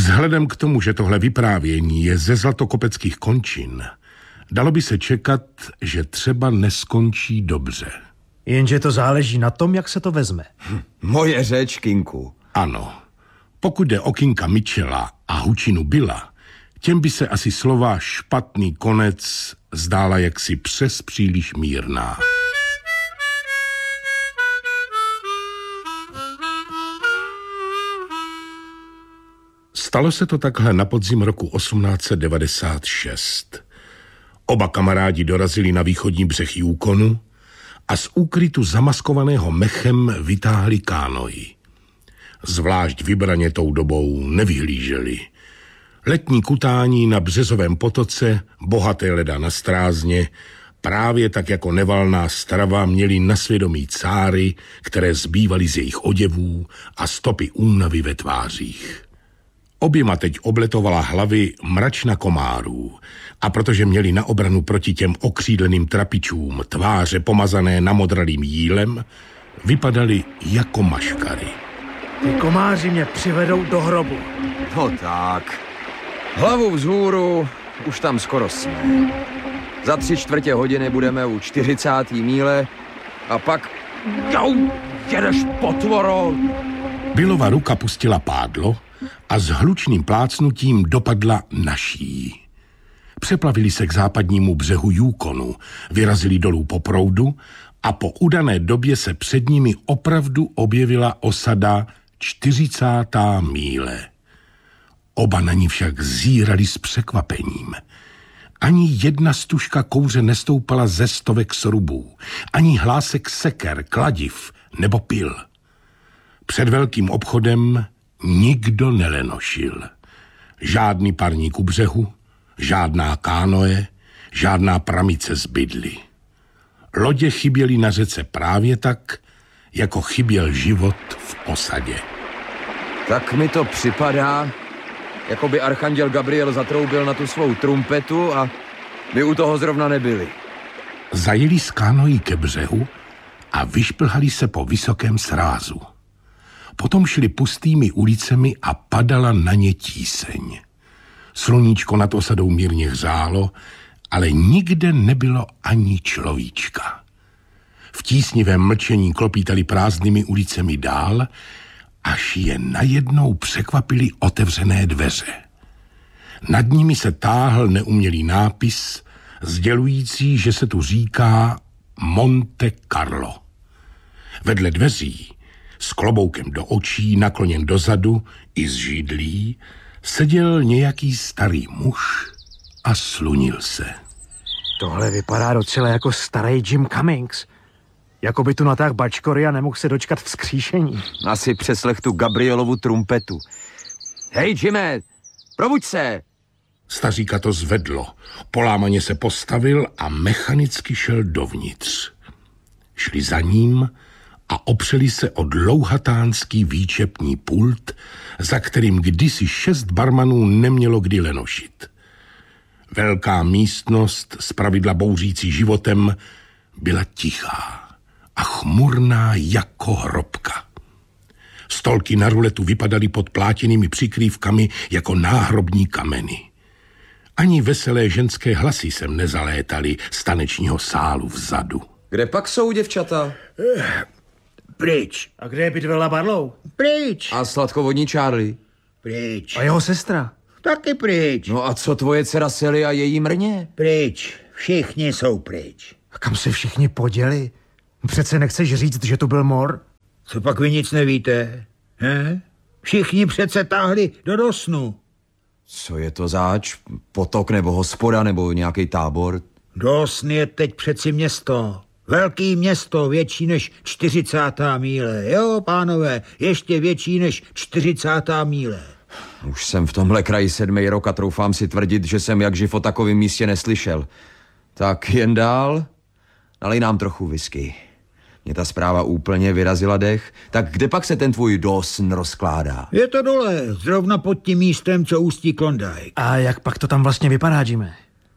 Vzhledem k tomu, že tohle vyprávění je ze zlatokopeckých končin, dalo by se čekat, že třeba neskončí dobře. Jenže to záleží na tom, jak se to vezme. Moje řeč, Kinku. Ano, pokud jde o Kinka Mitchella a Hučinu Billa, těm by se asi slova špatný konec zdála jaksi přes příliš mírná. Stalo se to takhle na podzim roku 1896. Oba kamarádi dorazili na východní břeh Yukonu a z úkrytu zamaskovaného mechem vytáhli kánoji. Zvlášť vybraně tou dobou nevyhlíželi. Letní kutání na březovém potoce, bohaté leda na strázně, právě tak jako nevalná strava měli na svědomí cáry, které zbývaly z jejich oděvů a stopy únavy ve tvářích. Oběma teď obletovala hlavy mračna komárů a protože měli na obranu proti těm okřídleným trapičům tváře pomazané namodralým jílem, vypadali jako maškary. Ty komáři mě přivedou do hrobu. No tak. Hlavu vzhůru, už tam skoro jsme. Za 3/4 hodiny budeme u 40. míle a pak... Jau, jedeš, potvoro! Billova ruka pustila pádlo a s hlučným plácnutím dopadla naší. Přeplavili se k západnímu břehu Yukonu, vyrazili dolů po proudu a po udané době se před nimi opravdu objevila osada 40. míle. Oba na ní však zírali s překvapením. Ani jedna stužka kouře nestoupala ze stovek srubů, ani hlásek seker, kladiv nebo pil. Před velkým obchodem nikdo nelenošil. Žádný parník u břehu, žádná kánoe, žádná pramice z bydly. Lodě chyběly na řece právě tak, jako chyběl život v osadě. Tak mi to připadá, jako by archanděl Gabriel zatroubil na tu svou trumpetu a my u toho zrovna nebyli. Zajeli z kánojí ke břehu a vyšplhali se po vysokém srázu. Potom šli pustými ulicemi a padala na ně tíseň. Sluníčko nad osadou mírně hřálo, ale nikde nebylo ani človíčka. V tísnivém mlčení klopítali prázdnými ulicemi dál, až je najednou překvapily otevřené dveře. Nad nimi se táhl neumělý nápis, sdělující, že se tu říká Monte Carlo. Vedle dveří, s kloboukem do očí, nakloněn dozadu i z židlí, seděl nějaký starý muž a slunil se. Tohle vypadá docela jako starý Jim Cummings. Jako by tu natáhl bačkory a nemohl se dočkat vzkříšení. Asi přeslech tu Gabrielovu trumpetu. Hej, Jime, probuď se! Staříka to zvedlo, polámaně se postavil a mechanicky šel dovnitř. Šli za ním a opřeli se o dlouhatánský výčepní pult, za kterým kdysi 6 barmanů nemělo kdy lenošit. Velká místnost, zpravidla bouřící životem, byla tichá a chmurná jako hrobka. Stolky na ruletu vypadaly pod plátěnými přikrývkami jako náhrobní kameny. Ani veselé ženské hlasy sem nezalétaly z tanečního sálu vzadu. Kde pak jsou děvčata? Pryč. A kde je Bidwella Barlow? Pryč. A sladkovodní Charlie? Pryč. A jeho sestra? Taky pryč. No a co tvoje dcera Sally a její mrně? Pryč. Všichni jsou pryč. A kam se všichni poděli? Přece nechceš říct, že to byl mor? Co pak vy nic nevíte? He? Všichni přece táhli do Dosnu. Co je to zač? Potok nebo hospoda nebo nějaký tábor? Dosn je teď přeci město. Velký město, větší než 40. míle. Jo, pánové, ještě větší než 40. míle. Už jsem v tomhle kraji 7. rok a troufám si tvrdit, že jsem jak živ o takovém místě neslyšel. Tak jen dál, nalej nám trochu whisky. Mě ta zpráva úplně vyrazila dech. Tak kde pak se ten tvůj Dawson rozkládá? Je to dole, zrovna pod tím místem, co ústí Klondike. A jak pak to tam vlastně vypadá, Jime?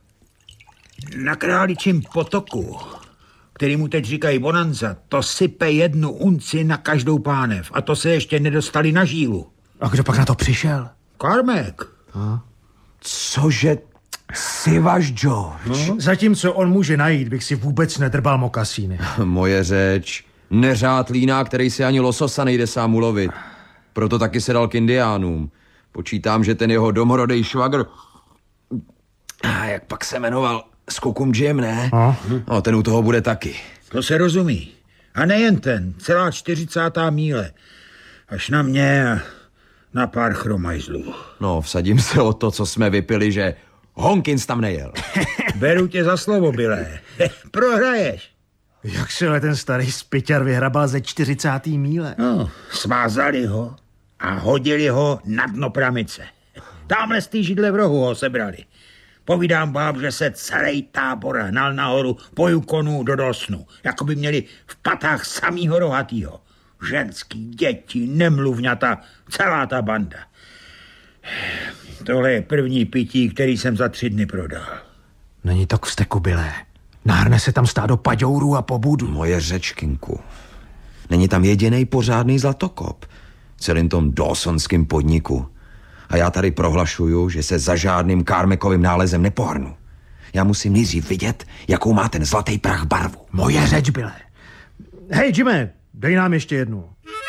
Na Králičím potoku, který mu teď říkají Bonanza, to sype 1 unci na každou pánev. A to se ještě nedostali na žílu. A kdo pak na to přišel? Karmek. Cože si váš George? Zatímco on může najít, bych si vůbec nedrbal mokasíny. Moje řeč. Neřád líná, který si ani lososa nejde sám ulovit. Proto taky se dal k indiánům. Počítám, že ten jeho domorodej švagr... Jak pak se jmenoval? Skokum Jim, ne? No, ten u toho bude taky. To se rozumí. A nejen ten, celá 40. míle. Až na mě a na pár chromajzlů. No, vsadím se o to, co jsme vypili, že Honkins tam nejel. Beru tě za slovo, Bile. Prohraješ. Jak se ale ten starý spyťar vyhrabal ze 40. míle? No, svázali ho a hodili ho na dno pramice. Támhle z té židle v rohu ho sebrali. Povídám vám, že se celý tábor hnal nahoru po Yukonu do Dosnu, jako by měli v patách samýho rohatýho. Ženský, děti, nemluvňata, celá ta banda. Tohle je první pití, který jsem za 3 dny prodal. Není to k vzteku, Bile. Nárne se tam stádo paďourů a pobudů. Moje řečkinku. Není tam jedinej pořádný zlatokop. Celým tom dawsonském podniku. A já tady prohlašuju, že se za žádným Karmekovým nálezem nepohrnu. Já musím nejdřív vidět, jakou má ten zlatý prach barvu. Moje řeč, Bile. Hej, Jimmy, dej nám ještě jednu.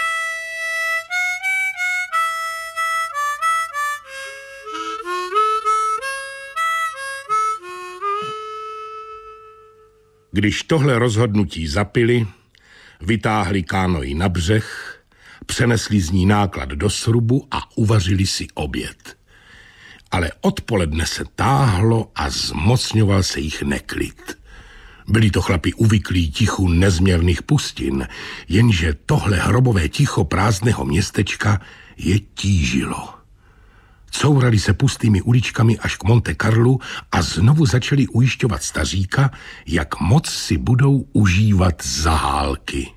Když tohle rozhodnutí zapili, vytáhli kánoi na břeh, přenesli z ní náklad do srubu a uvařili si oběd. Ale odpoledne se táhlo a zmocňoval se jich neklid. Byli to chlapi uvyklí tichu nezměrných pustin, jenže tohle hrobové ticho prázdného městečka je tížilo. Courali se pustými uličkami až k Monte Carlu a znovu začali ujišťovat staříka, jak moc si budou užívat zahálky.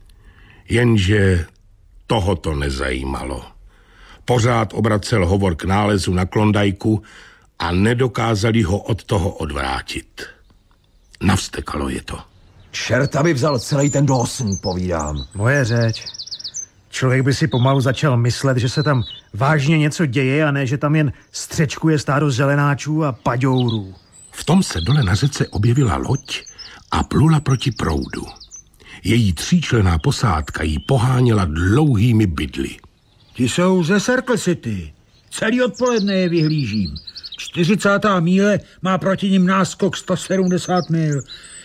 Jenže toho to nezajímalo. Pořád obracel hovor k nálezu na Klondajku a nedokázali ho od toho odvrátit. Navstekalo je to. Čert, aby vzal celý ten Dawson, povídám. Moje řeč. Člověk by si pomalu začal myslet, že se tam vážně něco děje a ne, že tam jen střečkuje stádo zelenáčů a paďourů. V tom se dole na řece objevila loď a plula proti proudu. Její 3členná posádka jí poháněla dlouhými bydly. Ti jsou ze Circle City. Celý odpoledne je vyhlížím. 40. míle má proti nim náskok 170 mil.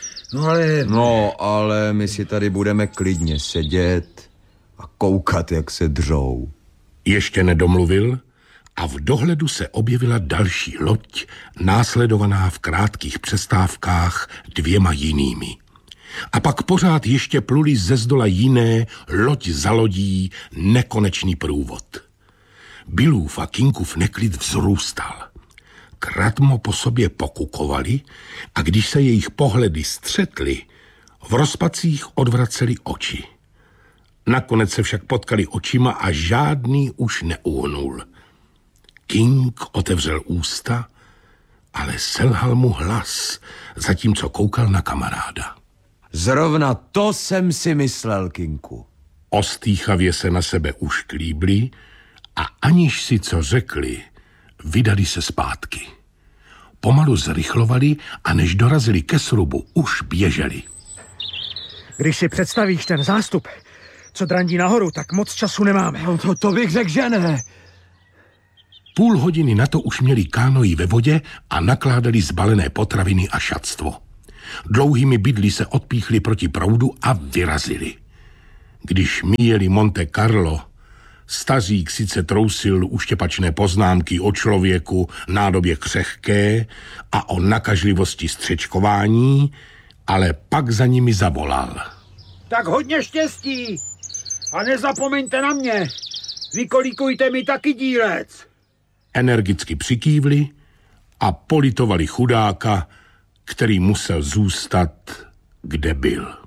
No ale my si tady budeme klidně sedět a koukat, jak se dřou. Ještě nedomluvil a v dohledu se objevila další loď, následovaná v krátkých přestávkách 2 jinými. A pak pořád ještě pluli ze zdola jiné, loď za lodí, nekonečný průvod. Billův a Kinkův neklid vzrůstal. Kratmo po sobě pokukovali a když se jejich pohledy střetly, v rozpacích odvraceli oči. Nakonec se však potkali očima a žádný už neuhnul. King otevřel ústa, ale selhal mu hlas, zatímco koukal na kamaráda. Zrovna to jsem si myslel, Kinku. Ostýchavě se na sebe ušklíbli a aniž si co řekli, vydali se zpátky. Pomalu zrychlovali a než dorazili ke srubu, už běželi. Když si představíš ten zástup, co drandí nahoru, tak moc času nemáme. No to bych řekl, že ne. Půl hodiny na to už měli kánoji ve vodě a nakládali zbalené potraviny a šatstvo. Dlouhými bydly se odpíchli proti proudu a vyrazili. Když míjeli Monte Carlo, stařík sice trousil uštěpačné poznámky o člověku nádobě křehké a o nakažlivosti střečkování, ale pak za nimi zavolal. Tak hodně štěstí a nezapomeňte na mě. Vykolíkujte mi taky dílec. Energicky přikývli a politovali chudáka, který musel zůstat, kde byl.